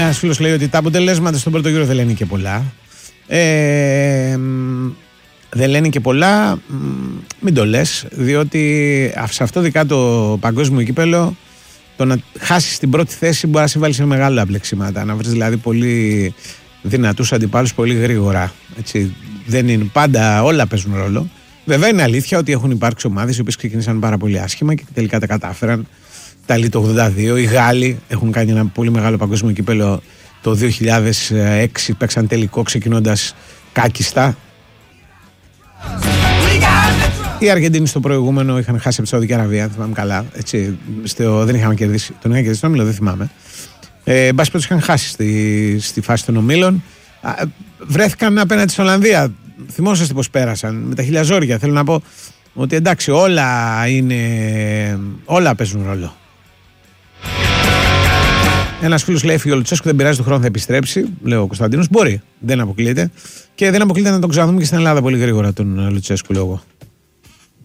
Ένας φίλος λέει ότι τα αποτελέσματα στον πρώτο γύρο δεν λένε και πολλά. Δεν λένε και πολλά, μην το λες, διότι σε αυτό δικά το παγκόσμιο κύπελο, το να χάσεις την πρώτη θέση μπορεί να σε βάλει σε μεγάλα μπλεξίματα. Να βρεις δηλαδή πολύ δυνατούς αντιπάλους πολύ γρήγορα. Έτσι. Δεν είναι πάντα, όλα παίζουν ρόλο. Βέβαια είναι αλήθεια ότι έχουν υπάρξει ομάδες οι οποίες ξεκίνησαν πάρα πολύ άσχημα και τελικά τα κατάφεραν. Τα Ιταλοί το 82, οι Γάλλοι έχουν κάνει ένα πολύ μεγάλο παγκόσμιο κύπελο το 2006, παίξαν τελικό ξεκινώντας κάκιστα. Οι Αργεντίνοι στο προηγούμενο είχαν χάσει από τη Σαουδική Αραβία, αν θυμάμαι καλά. Έτσι, δεν είχαμε κερδίσει. Τον είχαν κερδίσει τον όμιλο, δεν θυμάμαι. Εν πάση περιπτώσει είχαν χάσει στη φάση των ομίλων. Βρέθηκαν απέναντι στην Ολλανδία. Θυμόσαστε πώς πέρασαν με τα χιλιαζόρια. Θέλω να πω ότι εντάξει, όλα παίζουν ρόλο. Ένας φίλος λέει: έφυγε ο Λουτσέσκου, δεν πειράζει, τον χρόνο θα επιστρέψει. Λέω ο Κωνσταντίνος: μπορεί, δεν αποκλείεται. Και δεν αποκλείεται να τον ξαναδούμε και στην Ελλάδα πολύ γρήγορα τον Λουτσέσκου, λέω εγώ.